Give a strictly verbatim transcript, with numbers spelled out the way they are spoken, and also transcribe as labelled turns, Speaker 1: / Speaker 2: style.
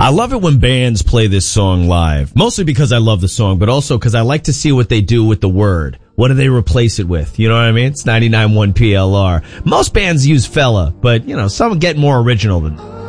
Speaker 1: I love it when bands play this song live, mostly because I love the song, but also because I like to see what they do with the word. What do they replace it with? You know what I mean? It's ninety-nine point one P L R. Most bands use fella, but, you know, some get more original than